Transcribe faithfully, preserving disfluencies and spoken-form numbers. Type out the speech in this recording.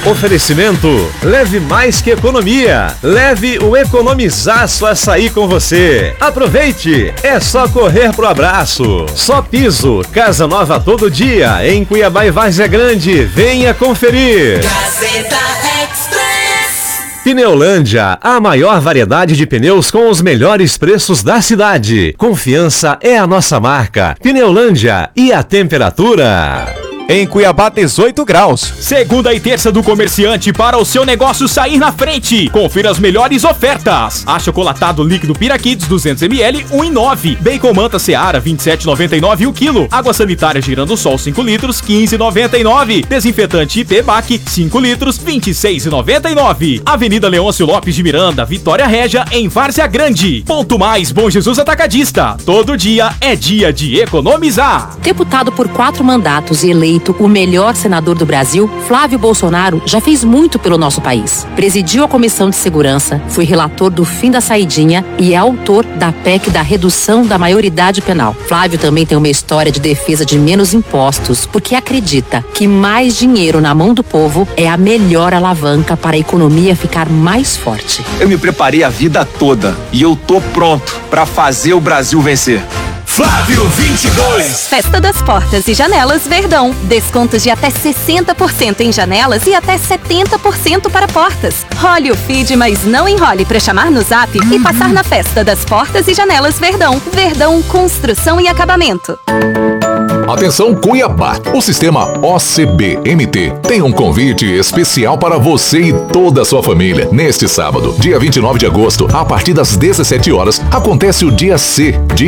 Oferecimento, leve mais que economia. Leve o Economizaço Açaí com você. Aproveite, é só correr pro abraço. Só Piso, casa nova todo dia, em Cuiabá e Várzea Grande. Venha conferir. Gazeta Express. Pneulândia, a maior variedade de pneus com os melhores preços da cidade. Confiança é a nossa marca. Pneulândia, e a temperatura? Em Cuiabá, dezoito graus. Segunda e terça do comerciante para o seu negócio sair na frente. Confira as melhores ofertas. Achocolatado líquido Piraquids duzentos mililitros, um real e nove. Bacon Manta Seara, vinte e sete reais e noventa e nove centavos o quilo. Água sanitária Girando Sol cinco litros, quinze reais e noventa e nove centavos. Desinfetante I P Bac, cinco litros, vinte e seis reais e noventa e nove centavos. Avenida Leôncio Lopes de Miranda, Vitória Régia, em Várzea Grande. Ponto Mais Bom Jesus Atacadista. Todo dia é dia de economizar. Deputado por quatro mandatos e eleito o melhor senador do Brasil, Flávio Bolsonaro já fez muito pelo nosso país. Presidiu a Comissão de Segurança, foi relator do fim da saidinha e é autor da P E C da redução da maioridade penal. Flávio também tem uma história de defesa de menos impostos, porque acredita que mais dinheiro na mão do povo é a melhor alavanca para a economia ficar mais forte. Eu me preparei a vida toda e eu tô pronto para fazer o Brasil vencer. Flávio vinte e dois. Festa das Portas e Janelas Verdão. Descontos de até sessenta por cento em janelas e até setenta por cento para portas. Role o feed, mas não enrole para chamar no zap e passar na Festa das Portas e Janelas Verdão. Verdão Construção e Acabamento. Atenção Cuiabá, o sistema O C B M T tem um convite especial para você e toda a sua família. Neste sábado, dia vinte e nove de agosto, a partir das dezessete horas, acontece o dia C de